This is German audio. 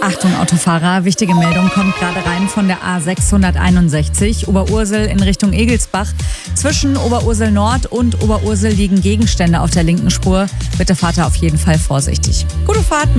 Achtung Autofahrer, wichtige Meldung kommt gerade rein von der A661, Oberursel in Richtung Egelsbach. Zwischen Oberursel Nord und Oberursel liegen Gegenstände auf der linken Spur. Bitte fahrt da auf jeden Fall vorsichtig. Gute Fahrt.